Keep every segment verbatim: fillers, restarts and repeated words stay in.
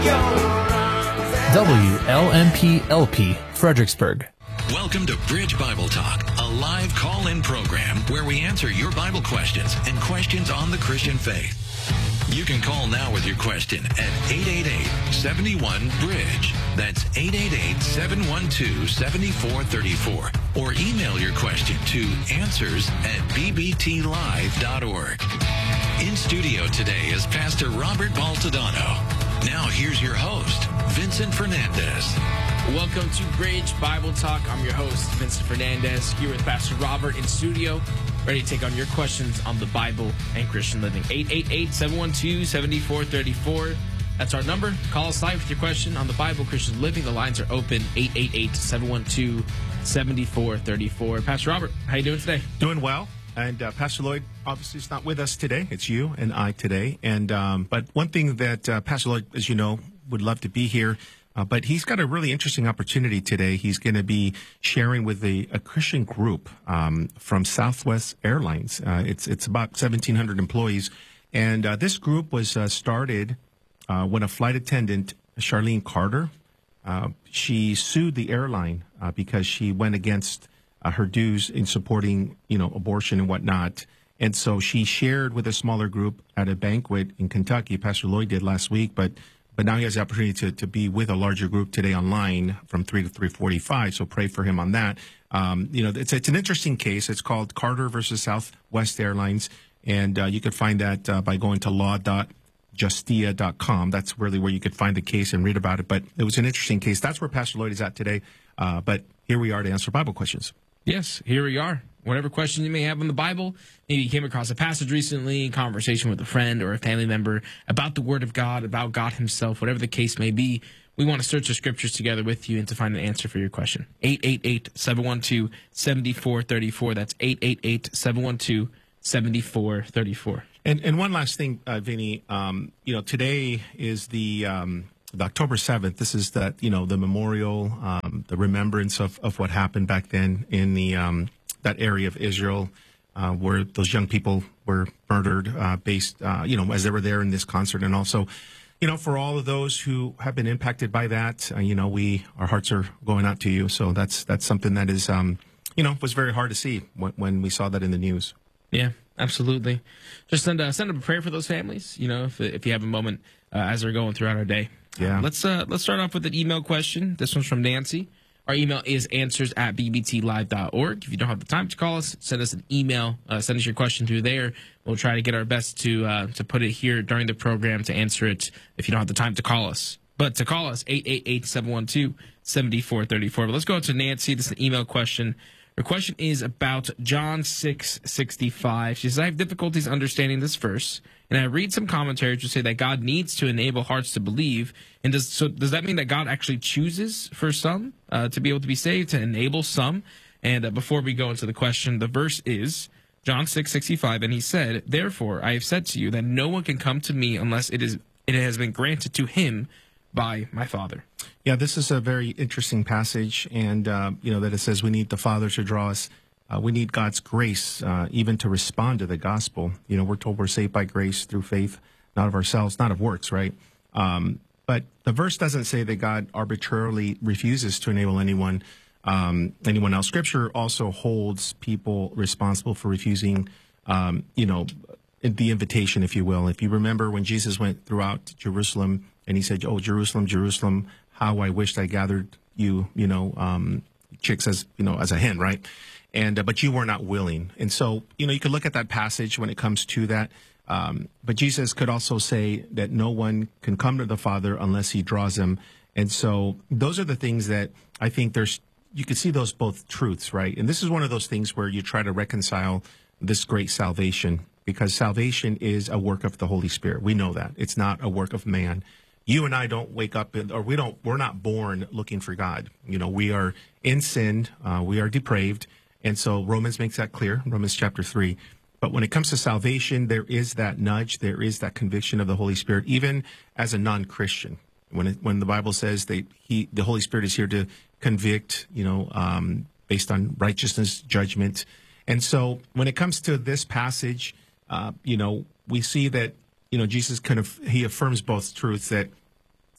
W L M P L P, Fredericksburg. Welcome to Bridge Bible Talk, a live call-in program where we answer your Bible questions and questions on the Christian faith. You can call now with your question at eight eight eight, seven one, bridge. That's eight eight eight, seven one two, seven four three four. Or email your question to answers at b b t live dot org. In studio today is Pastor Robert Baltodano. Now here's your host, Vincent Fernandez. Welcome to Bridge Bible Talk. I'm your host, Vincent Fernandez, here with Pastor Robert in studio, ready to take on your questions on the Bible and Christian living. eight eight eight, seven one two, seven four three four. That's our number. Call us live with your question on the Bible, Christian living. The lines are open, eight eight eight, seven one two, seven four three four. Pastor Robert, how you doing today? Doing well. And uh, Pastor Lloyd, obviously, is not with us today. It's you and I today. And um, but one thing that uh, Pastor Lloyd, as you know, would love to be here. Uh, but he's got a really interesting opportunity today. He's going to be sharing with a, a Christian group um, from Southwest Airlines. Uh, it's it's about seventeen hundred employees. And uh, this group was uh, started uh, when a flight attendant, Charlene Carter, uh, she sued the airline uh, because she went against Uh, her dues in supporting, you know, abortion and whatnot. And so she shared with a smaller group at a banquet in Kentucky. Pastor Lloyd did last week, but but now he has the opportunity to, to be with a larger group today online from three to three forty-five. So pray for him on that. Um, you know, it's it's an interesting case. It's called Carter versus Southwest Airlines. And uh, you could find that uh, by going to law dot justia dot com. That's really where you could find the case and read about it. But it was an interesting case. That's where Pastor Lloyd is at today. Uh, but here we are to answer Bible questions. Yes, here we are. Whatever question you may have on the Bible, maybe you came across a passage recently, in conversation with a friend or a family member about the Word of God, about God himself, whatever the case may be, we want to search the Scriptures together with you and to find an answer for your question. eight eight eight, seven one two, seven four three four. That's eight eight eight, seven one two, seven four three four. And and one last thing, uh, Vinny, um, you know, today is the... Um, The October seventh, this is that, you know, the memorial, um, the remembrance of, of what happened back then in the um, that area of Israel uh, where those young people were murdered uh, based, uh, you know, as they were there in this concert. And also, you know, for all of those who have been impacted by that, uh, you know, we our hearts are going out to you. So that's that's something that is, um, you know, was very hard to see when, when we saw that in the news. Yeah, absolutely. Just send, uh, send up a prayer for those families, you know, if, if you have a moment uh, as they're going throughout our day. Yeah. Uh, let's uh, let's start off with an email question. This one's from Nancy. Our email is answers at b b t live dot org. If you don't have the time to call us, send us an email. Uh, send us your question through there. We'll try to get our best to uh, to put it here during the program to answer it if you don't have the time to call us. But to call us, eight eight eight, seven one two, seven four three four. But let's go to Nancy. This is an email question. Her question is about John six sixty-five. She says, I have difficulties understanding this verse, and I read some commentaries which say that God needs to enable hearts to believe. And does so does that mean that God actually chooses for some uh, to be able to be saved, to enable some? And uh, before we go into the question, the verse is John six sixty-five, and he said, therefore I have said to you that no one can come to me unless it is it has been granted to him by my Father. Yeah, this is a very interesting passage, and, uh, you know, that it says we need the Father to draw us. Uh, we need God's grace uh, even to respond to the gospel. You know, we're told we're saved by grace through faith, not of ourselves, not of works, right? Um, but the verse doesn't say that God arbitrarily refuses to enable anyone, um, anyone else. Scripture also holds people responsible for refusing, um, you know, the invitation, if you will. If you remember when Jesus went throughout Jerusalem and he said, oh, Jerusalem, Jerusalem, how I wished I gathered you, you know, um, chicks as, you know, as a hen, right? And, uh, but you were not willing. And so, you know, you could look at that passage when it comes to that. Um, but Jesus could also say that no one can come to the Father unless he draws them. And so those are the things that I think there's, you can see those both truths, right? And this is one of those things where you try to reconcile this great salvation, because salvation is a work of the Holy Spirit. We know that. It's not a work of man. You and I don't wake up, in, or we don't, we're not born looking for God. You know, we are in sin, uh, we are depraved. And so Romans makes that clear, Romans chapter three. But when it comes to salvation, there is that nudge, there is that conviction of the Holy Spirit, even as a non-Christian. When it, when the Bible says that he, the Holy Spirit is here to convict, you know, um, based on righteousness, judgment. And so when it comes to this passage, uh, you know, we see that, you know, Jesus kind of, he affirms both truths, that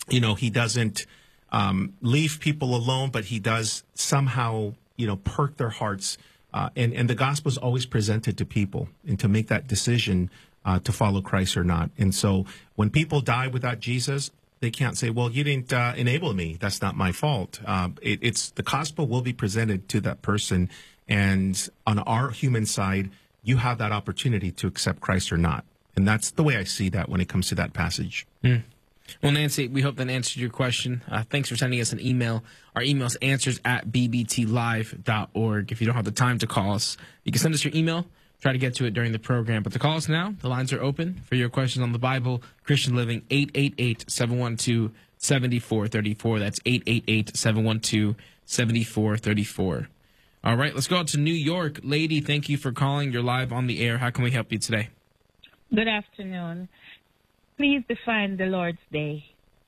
you know, he doesn't um, leave people alone, but he does somehow, you know, perk their hearts. Uh, and, and the gospel is always presented to people and to make that decision uh, to follow Christ or not. And so when people die without Jesus, they can't say, well, you didn't uh, enable me. That's not my fault. Uh, it, it's the gospel will be presented to that person. And on our human side, you have that opportunity to accept Christ or not. And that's the way I see that when it comes to that passage. Mm. Well, Nancy, we hope that answered your question. Uh, thanks for sending us an email. Our email is answers at b b t live dot org. If you don't have the time to call us, you can send us your email. Try to get to it during the program. But to call us now, the lines are open for your questions on the Bible, Christian living, eight eight eight, seven one two, seven four three four. That's eight eight eight, seven one two, seven four three four. All right, let's go out to New York. Lady, thank you for calling. You're live on the air. How can we help you today? Good afternoon. Please define the Lord's Day.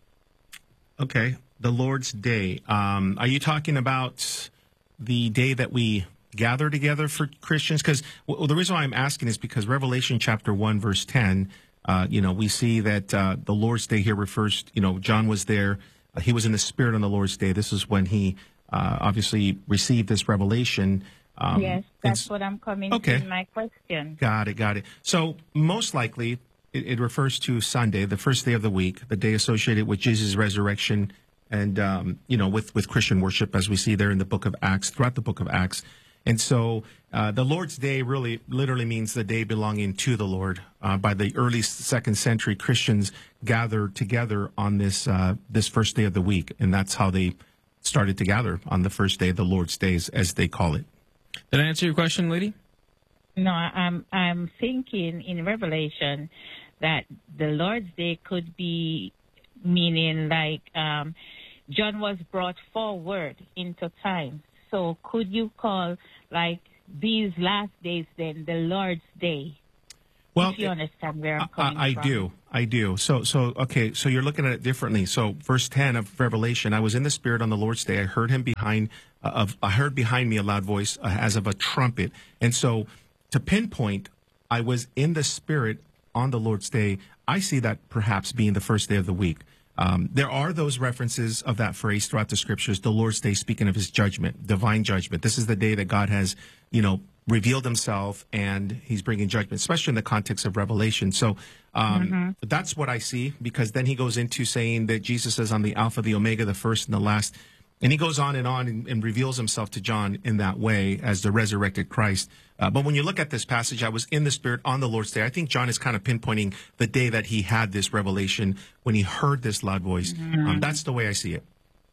Okay, the Lord's Day. Um, are you talking about the day that we gather together for Christians? Because well, the reason why I'm asking is because Revelation chapter one, verse ten, uh, you know, we see that uh, the Lord's Day here refers, you know, John was there. Uh, he was in the Spirit on the Lord's Day. This is when he uh, obviously received this revelation. Um, yes, that's what I'm coming okay. to in my question. Got it, got it. So most likely it, it refers to Sunday, the first day of the week, the day associated with Jesus' resurrection and, um, you know, with, with Christian worship, as we see there in the book of Acts, throughout the book of Acts. And so uh, the Lord's Day really literally means the day belonging to the Lord. Uh, by the early second century, Christians gathered together on this uh, this first day of the week, and that's how they started to gather on the first day, the Lord's Days, as they call it. Did I answer your question, lady? No, I'm I'm thinking in Revelation that the Lord's Day could be meaning like um, John was brought forward into time. So could you call like these last days then the Lord's Day? Well, if you understand where I'm coming I, I from. do. I do. So, so okay. So you're looking at it differently. So, verse ten of Revelation: I was in the Spirit on the Lord's day. I heard him behind. Uh, of I heard behind me a loud voice uh, as of a trumpet. And so, to pinpoint, I was in the Spirit on the Lord's day. I see that perhaps being the first day of the week. Um, there are those references of that phrase throughout the Scriptures. The Lord's day, speaking of His judgment, divine judgment. This is the day that God has, you know, revealed himself, and he's bringing judgment, especially in the context of Revelation. So um, mm-hmm. that's what I see, because then he goes into saying that Jesus is on the Alpha, the Omega, the first and the last. And he goes on and on and, and reveals himself to John in that way as the resurrected Christ. Uh, but when you look at this passage, I was in the Spirit on the Lord's day. I think John is kind of pinpointing the day that he had this revelation, when he heard this loud voice. Mm-hmm. Um, that's the way I see it.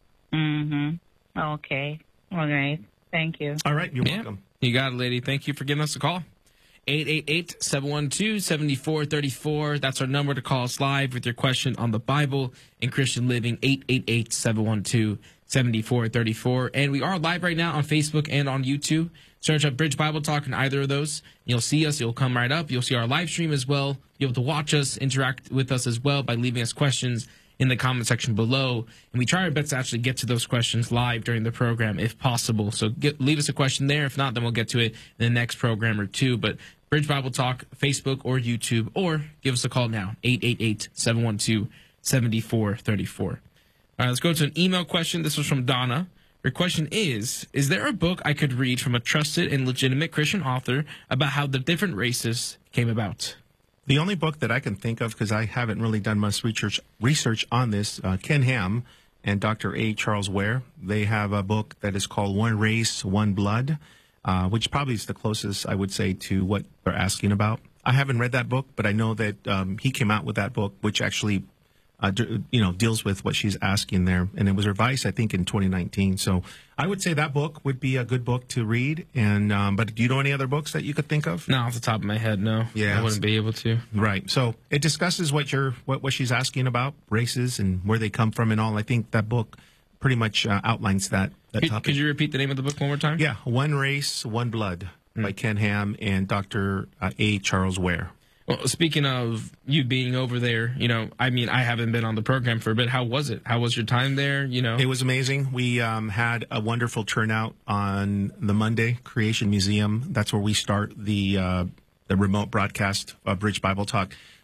Mm-hmm. Okay. All right. Thank you. All right. You're yeah. welcome. You got it, lady. Thank you for giving us a call. eight eight eight, seven one two, seven four three four. That's our number to call us live with your question on the Bible and Christian living, eight eight eight, seven one two, seven four three four. And we are live right now on Facebook and on YouTube. Search up Bridge Bible Talk in either of those. You'll see us. You'll come right up. You'll see our live stream as well. You'll be able to watch us, interact with us as well by leaving us questions in the comment section below. And we try our best to actually get to those questions live during the program if possible. So get, leave us a question there. If not, then we'll get to it in the next program or two. But Bridge Bible Talk, Facebook or YouTube, or give us a call now, eight eight eight, seven one two, seven four three four. All right, let's go to an email question. This was from Donna. Her question is, is there a book I could read from a trusted and legitimate Christian author about how the different races came about? The only book that I can think of, because I haven't really done much research research on this, uh, Ken Ham and Doctor A. Charles Ware, they have a book that is called One Race, One Blood, uh, which probably is the closest, I would say, to what they're asking about. I haven't read that book, but I know that um, he came out with that book, which actually, uh, d- you know, deals with what she's asking there. And it was revised, I think, in twenty nineteen. So I would say that book would be a good book to read. And um, but do you know any other books that you could think of? No, off the top of my head, no. Yeah, I wouldn't be able to. Right. So it discusses what you're, what, what she's asking about, races and where they come from and all. I think that book pretty much uh, outlines that, that could, topic. Could you repeat the name of the book one more time? Yeah, One Race, One Blood mm. by Ken Ham and Doctor Uh, A. Charles Ware. Well, speaking of you being over there, you know, I mean, I haven't been on the program for a bit. How was it? How was your time there? You know, it was amazing. We um, had a wonderful turnout on the Monday, Creation Museum. That's where we start the uh, the remote broadcast of Bridge Bible Talk.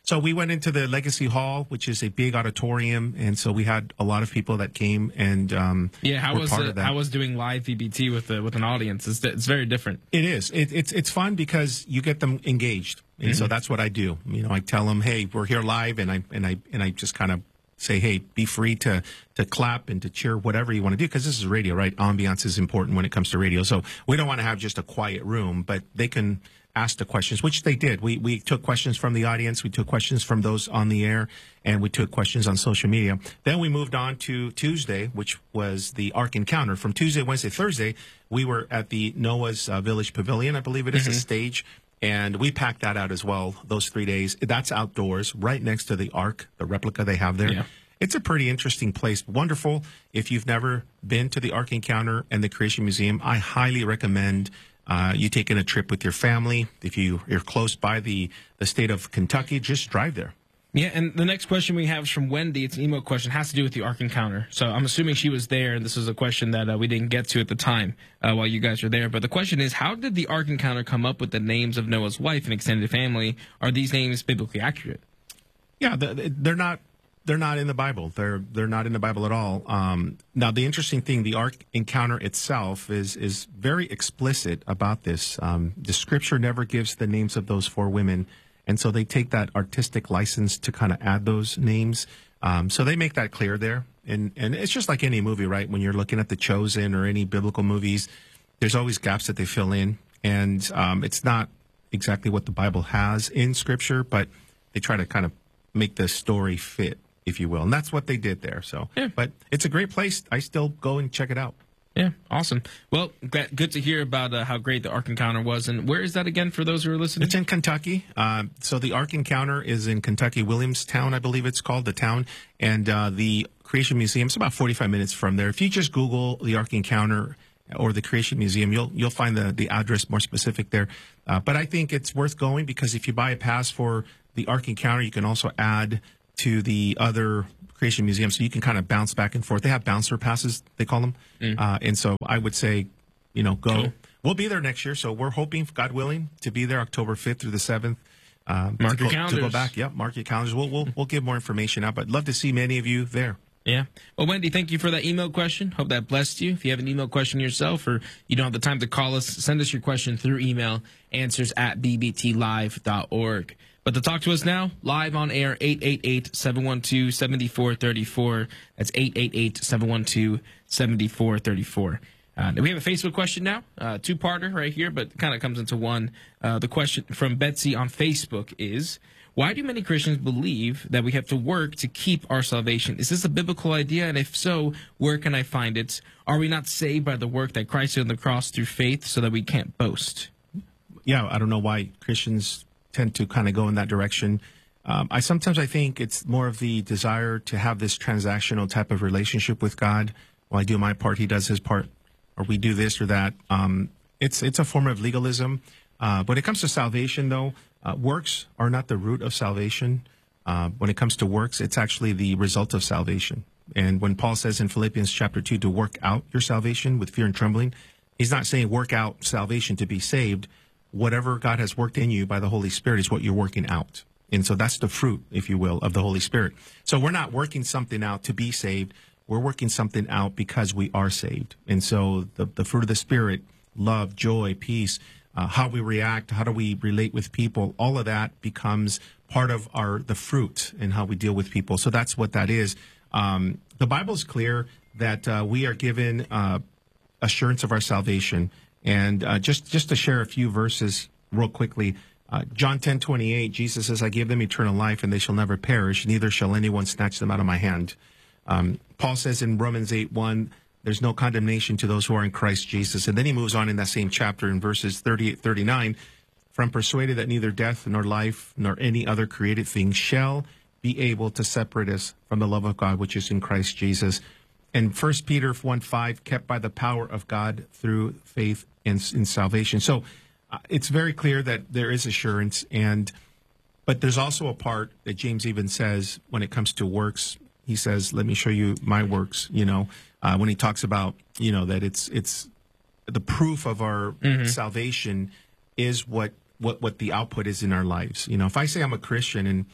So we went into the Legacy Hall, which is a big auditorium, and so we had a lot of people that came and um, Yeah, how were was part it, of that. how was doing live V B T with the, with an audience? It's, it's very different. It is. It, it's it's fun because you get them engaged, and so that's what I do. You know, I tell them, "Hey, we're here live," and I and I and I just kind of say, "Hey, be free to to clap and to cheer, whatever you want to do," because this is radio, right? Ambiance is important when it comes to radio. So we don't want to have just a quiet room, but they can ask the questions, which they did. We we took questions from the audience, we took questions from those on the air, and we took questions on social media. Then we moved on to Tuesday, which was the Ark Encounter. From Tuesday, Wednesday, Thursday, we were at the Noah's uh, Village Pavilion, I believe it is, a stage, and we packed that out as well, those three days. That's outdoors, right next to the Ark, the replica they have there. Yeah. It's a pretty interesting place. Wonderful. If you've never been to the Ark Encounter and the Creation Museum, I highly recommend uh, you taking a trip with your family. If you, you're close by the, the state of Kentucky, just drive there. Yeah, and the next question we have is from Wendy. It's an email question. It has to do with the Ark Encounter. So I'm assuming she was there, and this was a question that uh, we didn't get to at the time uh, while you guys were there. But the question is, how did the Ark Encounter come up with the names of Noah's wife and extended family? Are these names biblically accurate? Yeah, the- they're not. They're not in the Bible. They're they're not in the Bible at all. Um, now, the interesting thing, the Ark Encounter itself is is very explicit about this. Um, the Scripture never gives the names of those four women, and so they take that artistic license to kind of add those names. Um, so they make that clear there, and and it's just like any movie, right? When you're looking at The Chosen or any biblical movies, there's always gaps that they fill in, and um, it's not exactly what the Bible has in Scripture, but they try to kind of make the story fit, if you will. And that's what they did there. So, Yeah. But it's a great place. I still go and check it out. Yeah, awesome. Well, glad, good to hear about uh, how great the Ark Encounter was. And where is that again for those who are listening? It's in Kentucky. Uh, so the Ark Encounter is in Kentucky, Williamstown, I believe it's called, the town. And uh, the Creation Museum is about forty-five minutes from there. If you just Google the Ark Encounter or the Creation Museum, you'll you'll find the, the address more specific there. Uh, but I think it's worth going because if you buy a pass for the Ark Encounter, you can also add to the other Creation Museum, so you can kind of bounce back and forth. They have bouncer passes, they call them. Mm. Uh, and so I would say, you know, go. Cool. We'll be there next year, so we're hoping, God willing, to be there October fifth through the seventh. Um, mark to your go, calendars. To go back, yep, mark your calendars. We'll, we'll, we'll give more information out, but love to see many of you there. Yeah. Well, Wendy, thank you for that email question. Hope that blessed you. If you have an email question yourself or you don't have the time to call us, send us your question through email, answers at b b t live dot org. But to talk to us now, live on air, eight eight eight, seven one two, seven four three four. That's eight eight eight, seven one two, seven four three four. Uh, we have a Facebook question now, uh, two-parter right here, but kind of comes into one. Uh, the question from Betsy on Facebook is, why do many Christians believe that we have to work to keep our salvation? Is this a biblical idea? And if so, where can I find it? Are we not saved by the work that Christ did on the cross through faith so that we can't boast? Yeah, I don't know why Christians tend to kind of go in that direction. Um, I sometimes I think it's more of the desire to have this transactional type of relationship with God. Well, I do my part, he does his part, or we do this or that. Um, it's it's a form of legalism. Uh, when it comes to salvation, though, uh, works are not the root of salvation. Uh, when it comes to works, it's actually the result of salvation. And when Paul says in Philippians chapter two to work out your salvation with fear and trembling, he's not saying work out salvation to be saved. Whatever God has worked in you by the Holy Spirit is what you're working out. And so that's the fruit, if you will, of the Holy Spirit. So we're not working something out to be saved. We're working something out because we are saved. And so the, the fruit of the Spirit, love, joy, peace, uh, how we react, how do we relate with people, all of that becomes part of our the fruit and how we deal with people. So that's what that is. Um, the Bible is clear that uh, we are given uh, assurance of our salvation. And uh, just, just to share a few verses real quickly, uh, John ten twenty-eight, Jesus says, I give them eternal life, and they shall never perish, neither shall anyone snatch them out of my hand. Um, Paul says in Romans eight one, there's no condemnation to those who are in Christ Jesus. And then he moves on in that same chapter in verses thirty-eight, thirty-nine, for I'm persuaded that neither death nor life nor any other created thing shall be able to separate us from the love of God, which is in Christ Jesus. And First Peter one five, kept by the power of God through faith in, in salvation. So uh, it's very clear that there is assurance, and but there's also a part that James even says when it comes to works. He says, let me show you my works, you know, uh, when he talks about, you know, that it's it's the proof of our mm-hmm. salvation is what, what, what the output is in our lives. You know, if I say I'm a Christian and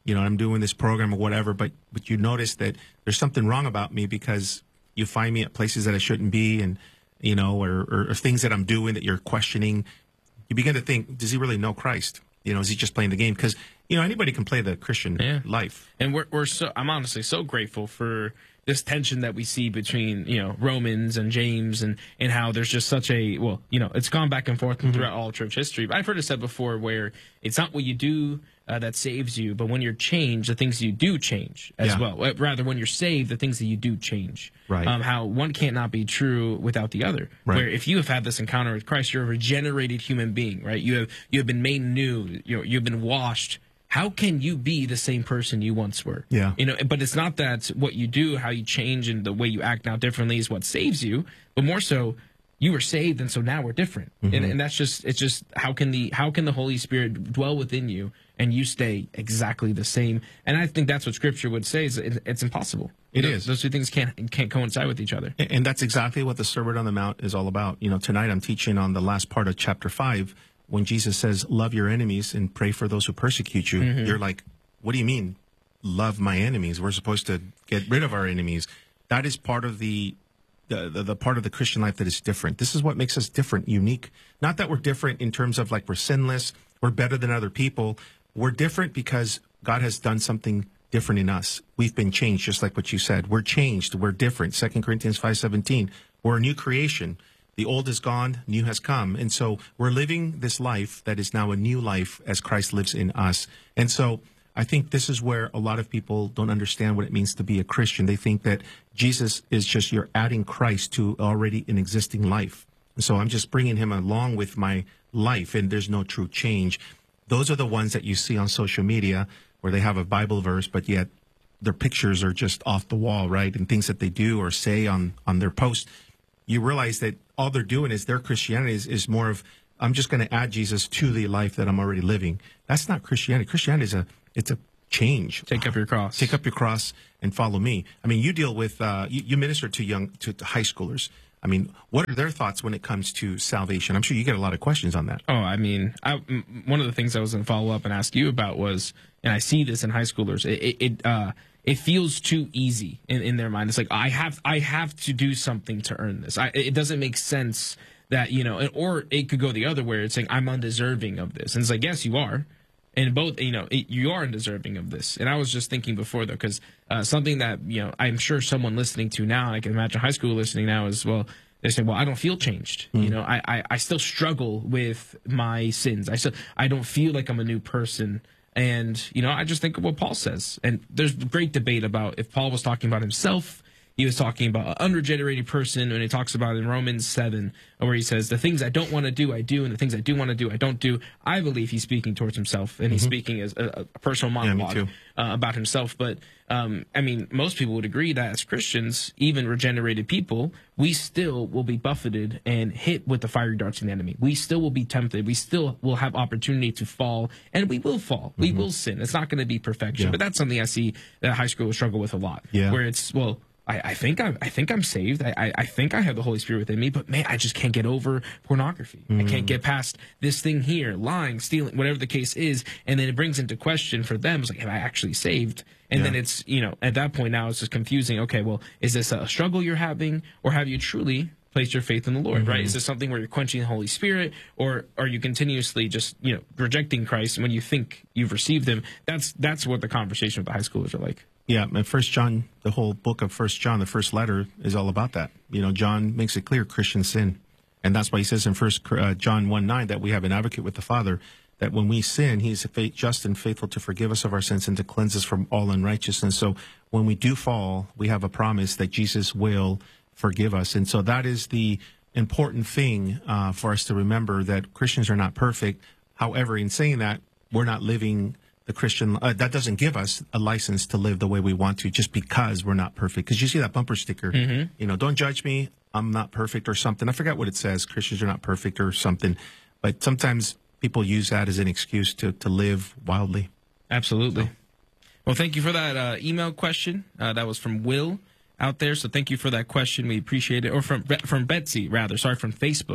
you know, I'm doing this program or whatever, but but you notice that there's something wrong about me because you find me at places that I shouldn't be, and you know, or, or, or things that I'm doing that you're questioning. You begin to think, does he really know Christ? You know, is he just playing the game? Because you know, anybody can play the Christian Yeah. life. And we're we're so I'm honestly so grateful for this tension that we see between, you know, Romans and James, and, and how there's just such a, well, you know, it's gone back and forth Mm-hmm. throughout all of church history. But I've heard it said before where it's not what you do uh, that saves you, but when you're changed, the things you do change as Yeah. well. Uh, Rather, when you're saved, the things that you do change. Right. Um, how one can't not be true without the other. Right. Where if you have had this encounter with Christ, you're a regenerated human being, right? You have you have been made new. You know, you've been washed. How can you be the same person you once were? Yeah. You know, but it's not that what you do, how you change, and the way you act now differently is what saves you, but more so, you were saved, and so now we're different. Mm-hmm. And, and that's just, it's just, how can the how can the Holy Spirit dwell within you and you stay exactly the same? And I think that's what Scripture would say is it, it's impossible. It Those- is. Those two things can't can't coincide with each other. And and that's exactly what the Sermon on the Mount is all about. You know, tonight I'm teaching on the last part of chapter five, when Jesus says, love your enemies and pray for those who persecute you. Mm-hmm. You're like, what do you mean, love my enemies? We're supposed to get rid of our enemies. That is part of the, the, the, the part of the Christian life that is different. This is what makes us different, unique. Not that we're different in terms of like we're sinless, we're better than other people. We're different because God has done something different in us. We've been changed, just like what you said. We're changed. We're different. Second Corinthians five seventeen. We're a new creation. The old is gone, new has come. And so we're living this life that is now a new life as Christ lives in us. And so I think this is where a lot of people don't understand what it means to be a Christian. They think that Jesus is just, you're adding Christ to already an existing life. And so I'm just bringing him along with my life, and there's no true change. Those are the ones that you see on social media where they have a Bible verse, but yet their pictures are just off the wall, right? And things that they do or say on, on their post. You realize that all they're doing is their Christianity is, is more of, I'm just going to add Jesus to the life that I'm already living. That's not Christianity. Christianity is a, it's a change. Take up your cross. Take up your cross and follow me. I mean, you deal with, uh, you, you minister to young, to, to high schoolers. I mean, what are their thoughts when it comes to salvation? I'm sure you get a lot of questions on that. Oh, I mean, I, m- one of the things I was going to follow up and ask you about was, and I see this in high schoolers, it, it, it uh, it feels too easy in, in their mind. It's like, I have I have to do something to earn this. I, it doesn't make sense that, you know, or it could go the other way. It's saying, I'm undeserving of this. And it's like, yes, you are. And both, you know, it, you are undeserving of this. And I was just thinking before, though, because uh, something that, you know, I'm sure someone listening to now, and I can imagine high school listening now as well, they say, well, I don't feel changed. Mm. You know, I, I, I still struggle with my sins. I still, I don't feel like I'm a new person. And, you know, I just think of what Paul says. And there's great debate about if Paul was talking about himself. He was talking about an unregenerated person, and he talks about in Romans seven, where he says, the things I don't want to do, I do, and the things I do want to do, I don't do. I believe he's speaking towards himself, and he's speaking as a, a personal Yeah, me monologue too. uh, about himself. But, um, I mean, most people would agree that as Christians, even regenerated people, we still will be buffeted and hit with the fiery darts of the enemy. We still will be tempted. We still will have opportunity to fall, and we will fall. We will sin. It's not going to be perfection. Yeah. But that's something I see that high schoolers struggle with a lot, Yeah. where it's, well, I, I think I'm, I think I'm saved. I, I, I think I have the Holy Spirit within me, but man, I just can't get over pornography. I can't get past this thing here, lying, stealing, whatever the case is. And then it brings into question for them, it's like, am I actually saved? And Yeah. then it's, you know, at that point now it's just confusing. Okay, well, is this a struggle you're having, or have you truly placed your faith in the Lord, right? Is this something where you're quenching the Holy Spirit, or are you continuously just, you know, rejecting Christ when you think you've received him? That's, that's what the conversation with the high schoolers are like. Yeah, and First John, the whole book of First John, the first letter is all about that. You know, John makes it clear Christian sin, and that's why he says in First uh, John one nine that we have an advocate with the Father. That when we sin, He's fa- just and faithful to forgive us of our sins and to cleanse us from all unrighteousness. So when we do fall, we have a promise that Jesus will forgive us, and so that is the important thing uh, for us to remember, that Christians are not perfect. However, in saying that, we're not living the Christian, uh, that doesn't give us a license to live the way we want to just because we're not perfect. Because you see that bumper sticker, you know, don't judge me, I'm not perfect or something. I forgot what it says, Christians are not perfect or something. But sometimes people use that as an excuse to, to live wildly. Absolutely. Well, thank you for that uh, email question. Uh, that was from Will out there. So thank you for that question. We appreciate it. Or from from Betsy, rather. Sorry, from Facebook.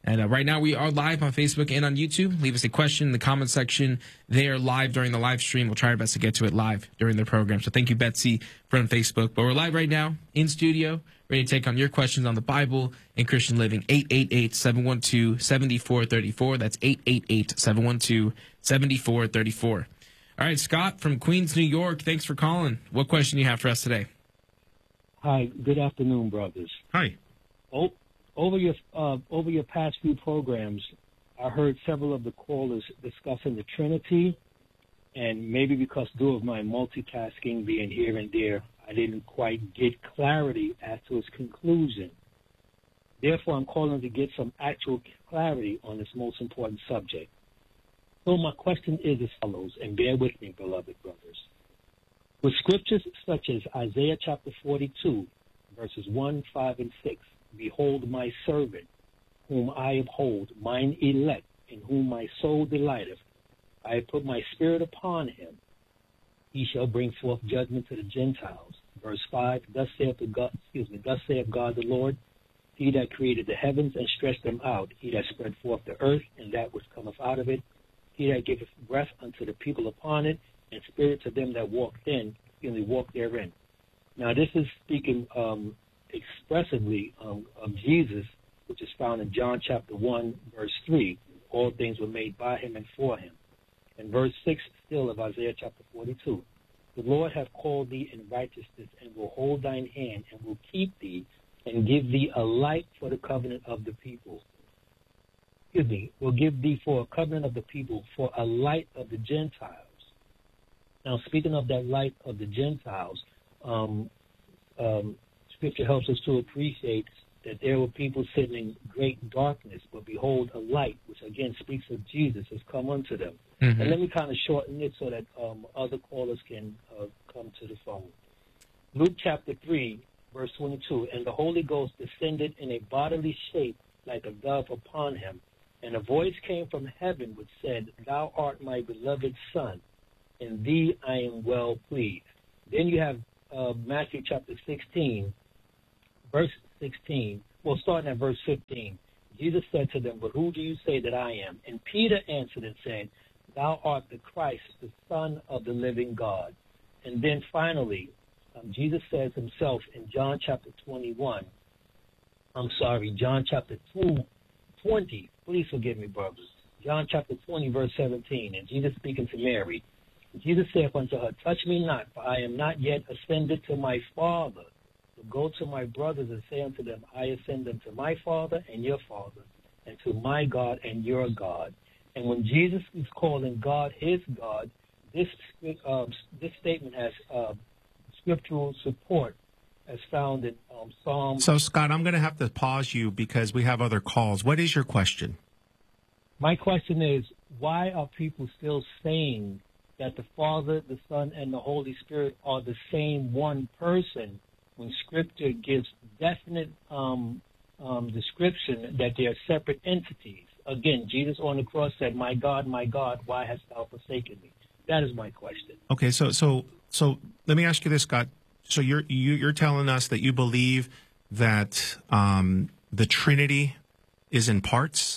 And uh, right now we are live on Facebook and on YouTube. Leave us a question in the comment section there live during the live stream. We'll try our best to get to it live during the program. So thank you, Betsy, from Facebook. But we're live right now in studio, ready to take on your questions on the Bible and Christian living. eight eight eight, seven one two, seven four three four. That's eight eight eight, seven one two, seven four three four. All right, Scott from Queens, New York. Thanks for calling. What question do you have for us today? Hi, good afternoon, brothers. Hi. Oh, over your uh, over your past few programs, I heard several of the callers discussing the Trinity, and maybe because due of my multitasking being here and there, I didn't quite get clarity as to its conclusion. Therefore, I'm calling to get some actual clarity on this most important subject. So my question is as follows, and bear with me, beloved brothers. With scriptures such as Isaiah chapter forty-two, verses one, five, and six, behold my servant, whom I uphold, mine elect, in whom my soul delighteth. I have put my spirit upon him. He shall bring forth judgment to the Gentiles. Verse five, thus saith the God, excuse me, thus saith God the Lord, he that created the heavens and stretched them out, he that spread forth the earth and that which cometh out of it, he that giveth breath unto the people upon it, and spirit to them that walk in, and they walk therein. Now this is speaking um, expressively um, of Jesus, which is found in John chapter one, verse three. All things were made by him and for him. And verse six still of Isaiah chapter forty-two. The Lord hath called thee in righteousness, and will hold thine hand, and will keep thee, and give thee a light for the covenant of the people. Excuse me, will give thee for a covenant of the people, for a light of the Gentiles. Now, speaking of that light of the Gentiles, um, um, Scripture helps us to appreciate that there were people sitting in great darkness, but behold, a light, which again speaks of Jesus, has come unto them. Mm-hmm. And let me kind of shorten it so that um, other callers can uh, come to the phone. Luke chapter three, verse twenty-two, and the Holy Ghost descended in a bodily shape like a dove upon him, and a voice came from heaven which said, Thou art my beloved Son, in thee I am well pleased. Then you have uh, Matthew chapter sixteen, verse sixteen. Well, starting at verse fifteen. Jesus said to them, But who do you say that I am? And Peter answered and said, Thou art the Christ, the Son of the living God. And then finally, um, Jesus says himself in John chapter twenty-one, I'm sorry, John chapter two, twenty, please forgive me, brothers. John chapter twenty, verse seventeen, and Jesus speaking to Mary, Jesus saith unto her, Touch me not, for I am not yet ascended to my Father. But go to my brothers and say unto them, I ascend unto my Father and your Father, and to my God and your God. And when Jesus is calling God his God, this uh, this statement has uh, scriptural support as found in um, Psalm. So, Scott, I'm going to have to pause you because we have other calls. What is your question? My question is, why are people still saying that the Father, the Son, and the Holy Spirit are the same one person when Scripture gives definite um, um, description that they are separate entities? Again, Jesus on the cross said, My God, my God, why hast thou forsaken me? That is my question. Okay, so so so let me ask you this, Scott. So you're you, you're telling us that you believe that um, the Trinity is in parts?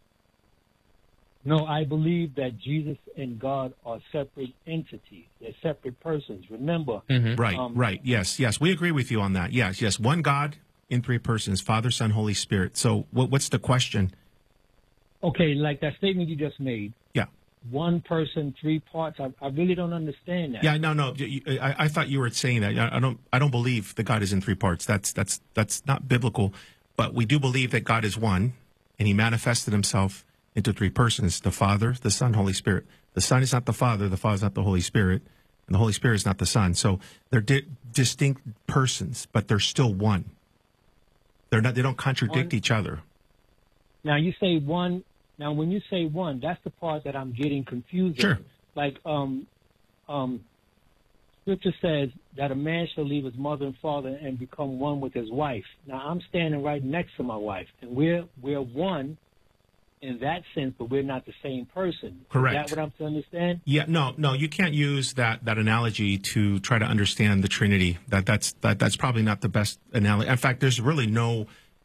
No, I believe that Jesus and God are separate entities. They're separate persons. Remember. Mm-hmm. Right, um, right. Yes, yes. We agree with you on that. Yes, yes. One God in three persons, Father, Son, Holy Spirit. So what, what's the question? Okay, like that statement you just made. Yeah. One person, three parts. I, I really don't understand that. Yeah, no, no. I, I thought you were saying that. I don't. I don't believe that God is in three parts. That's that's that's not biblical. But we do believe that God is one, and He manifested Himself into three persons: the Father, the Son, Holy Spirit. The Son is not the Father. The Father is not the Holy Spirit, and the Holy Spirit is not the Son. So they're di- distinct persons, but they're still one. They're not. They don't contradict one. Each other. Now you say one. Now, when you say one, that's the part that I'm getting confused. Sure. In. Like, um, um, Scripture says that a man shall leave his mother and father and become one with his wife. Now, I'm standing right next to my wife, and we're we're one in that sense, but we're not the same person. Correct. Is that what I'm to understand? Yeah. No. No. You can't use that that analogy to try to understand the Trinity. That that's that that's probably not the best analogy. In fact, there's really no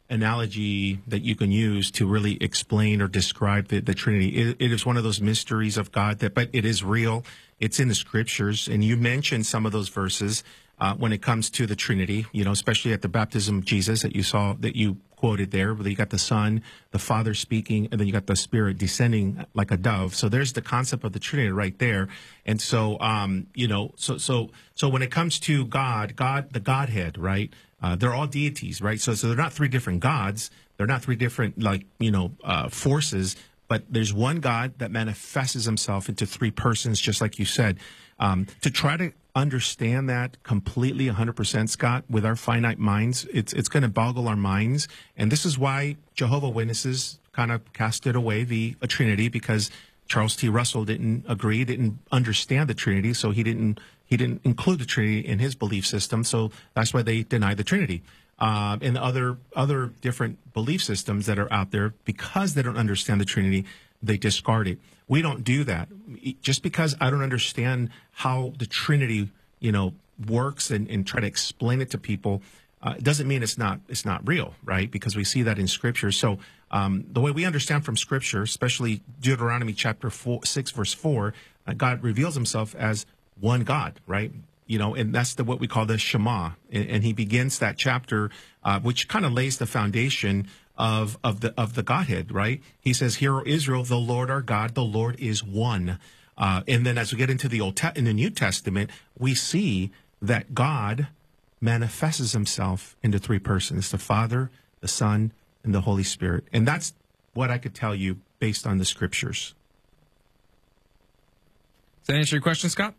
analogy that you can use to really explain or describe the, the Trinity. It, it is one of those mysteries of God that, but it is real. It's in the scriptures. And you mentioned some of those verses uh, when it comes to the Trinity, you know, especially at the baptism of Jesus that you saw, that you quoted there, where you got the Son, the Father speaking, and then you got the Spirit descending like a dove. So there's the concept of the Trinity right there. And so, um, you know, so, so, so when it comes to God, God, the Godhead, right? Uh, they're all deities, right? So, so they're not three different gods. They're not three different, like, you know, uh, forces, but there's one God that manifests himself into three persons, just like you said. Um, to try to understand that completely one hundred percent, Scott, with our finite minds, it's it's going to boggle our minds. And this is why Jehovah's Witnesses kind of casted away the a Trinity, because Charles T. Russell didn't agree, didn't understand the Trinity, so he didn't he didn't include the Trinity in his belief system. So that's why they deny the Trinity. Uh, and other other different belief systems that are out there, because they don't understand the Trinity, they discard it. We don't do that. Just because I don't understand how the Trinity, you know, works and, and try to explain it to people, uh, it doesn't mean it's not it's not real, right? Because we see that in Scripture. So um, the way we understand from Scripture, especially Deuteronomy chapter four, six, verse four, uh, God reveals himself as one God, right? You know, and that's the what we call the Shema. And, and he begins that chapter, uh, which kind of lays the foundation of of the of the Godhead, right? He says, "Hear, O Israel, the Lord our God, the Lord is one." Uh, and then as we get into the Old Te- in the New Testament, we see that God manifests himself into three persons: the Father, the Son, and the Holy Spirit. And that's what I could tell you based on the Scriptures. Does that answer your question, Scott?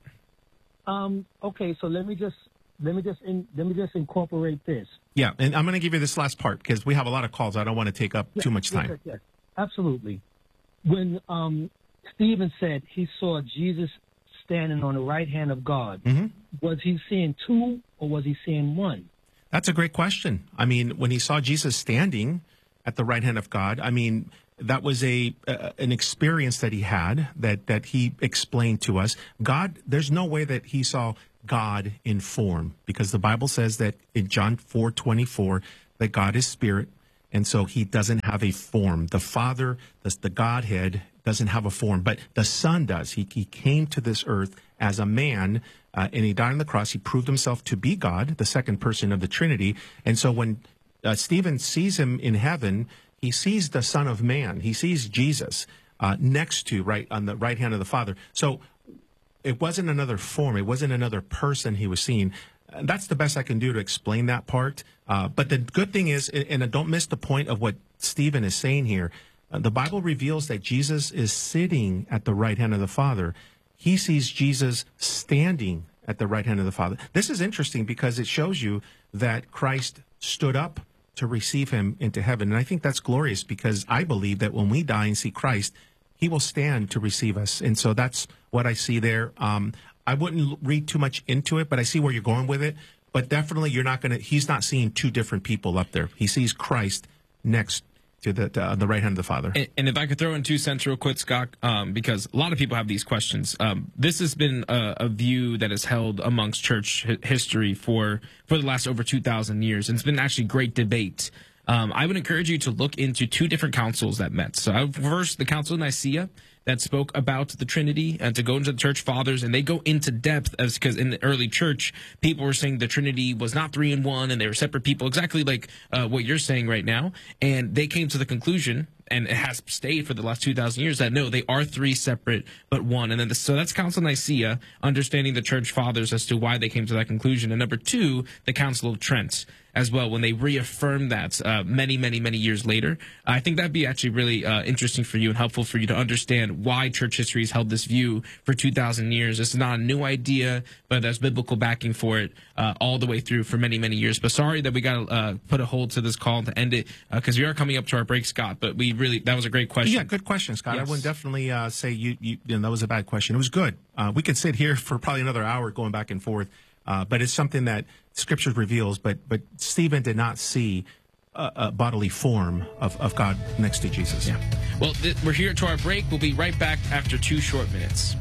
Um, okay, so let me just let me just in, let me just incorporate this. Yeah, and I'm going to give you this last part because we have a lot of calls. I don't want to take up Yes, too much time. Yes, yes, yes, absolutely. When um, Stephen said he saw Jesus standing on the right hand of God, Mm-hmm. was he seeing two or was he seeing one? That's a great question. I mean, when he saw Jesus standing at the right hand of God, I mean, that was a uh, an experience that he had that that he explained to us. God, there's no way that he saw God in form, because the Bible says that in John four twenty-four that God is spirit, and so he doesn't have a form. The Father, the, the Godhead, doesn't have a form, but the Son does. He he came to this earth as a man, uh, and he died on the cross. He proved himself to be God, the second person of the Trinity. And so when uh, Stephen sees him in heaven, he sees the Son of Man. He sees Jesus uh, next to, right, on the right hand of the Father. So it wasn't another form. It wasn't another person he was seeing. And that's the best I can do to explain that part. Uh, but the good thing is, and don't miss the point of what Stephen is saying here, uh, the Bible reveals that Jesus is sitting at the right hand of the Father. He sees Jesus standing at the right hand of the Father. This is interesting because it shows you that Christ stood up to receive him into heaven. And I think that's glorious, because I believe that when we die and see Christ, he will stand to receive us. And so that's what I see there. Um, I wouldn't read too much into it, but I see where you're going with it. But definitely you're not going to, he's not seeing two different people up there. He sees Christ next to the to, uh, the right hand of the Father. And, and if I could throw in two cents real quick, Scott, um, because a lot of people have these questions. Um, this has been a, a view that is held amongst church hi- history for, for the last over two thousand years. And it's been actually great debate. Um, I would encourage you to look into two different councils that met. So I, first, the Council of Nicaea, that spoke about the Trinity, and to go into the church fathers, and they go into depth, as because in the early church, people were saying the Trinity was not three in one, and they were separate people, exactly like uh, what you're saying right now. And they came to the conclusion, and it has stayed for the last two thousand years, that no, they are three separate but one. And then the, so that's Council of Nicaea, understanding the church fathers as to why they came to that conclusion. And number two, the Council of Trent as well, when they reaffirmed that uh, many, many, many years later. I think that'd be actually really uh, interesting for you and helpful for you to understand why church history has held this view for two thousand years. It's not a new idea, but there's biblical backing for it uh, all the way through for many, many years. But sorry that we got to uh, put a hold to this call to end it, because uh, we are coming up to our break, Scott. But we really, that was a great question. Yeah, good question, Scott. Yes. I wouldn't definitely uh, say you, you, you know, that was a bad question. It was good. Uh, we could sit here for probably another hour going back and forth, uh, but it's something that Scripture reveals. But but Stephen did not see a, a bodily form of, of God next to Jesus. Yeah. Well, th- we're here to our break. We'll be right back after two short minutes.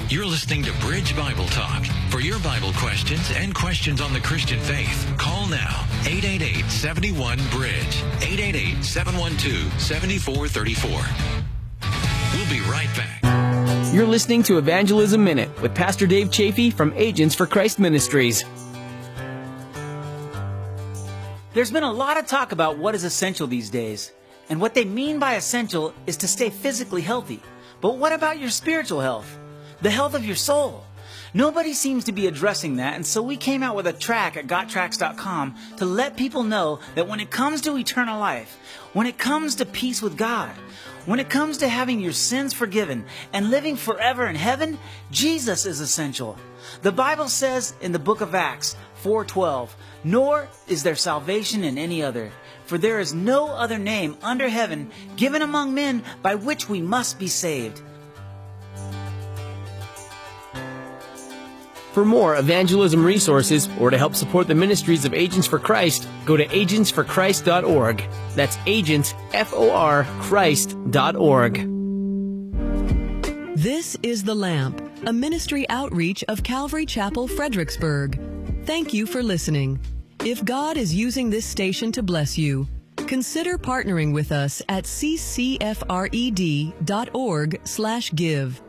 You're listening to Bridge Bible Talk. For your Bible questions and questions on the Christian faith, call now eight eight eight, seven one, bridge, eight eight eight, seven one two, seven four three four. We'll be right back. You're listening to Evangelism Minute with Pastor Dave Chafee from Agents for Christ Ministries. There's been a lot of talk about what is essential these days. And what they mean by essential is to stay physically healthy. But what about your spiritual health? The health of your soul? Nobody seems to be addressing that, and so we came out with a track at got tracks dot com to let people know that when it comes to eternal life, when it comes to peace with God, when it comes to having your sins forgiven and living forever in heaven, Jesus is essential. The Bible says in the book of Acts four twelve, "Nor is there salvation in any other, for there is no other name under heaven given among men by which we must be saved." For more evangelism resources or to help support the ministries of Agents for Christ, go to agents for christ dot org. That's agents, F O R, Christ dot org. This is The Lamp, a ministry outreach of Calvary Chapel, Fredericksburg. Thank you for listening. If God is using this station to bless you, consider partnering with us at c c f r e d dot org slash give.